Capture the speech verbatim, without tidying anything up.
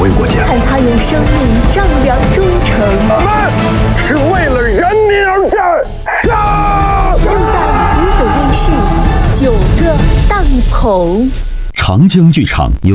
卫国家。 看他用生命丈量忠诚。 我们是为了人民而战。杀！ 就在湖北卫视九个档口。 长江剧场由